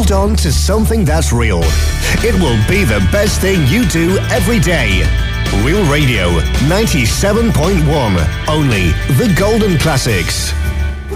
moved on to something that's real. It will be the best thing you do every day. Real Radio 97.1. Only the golden classics.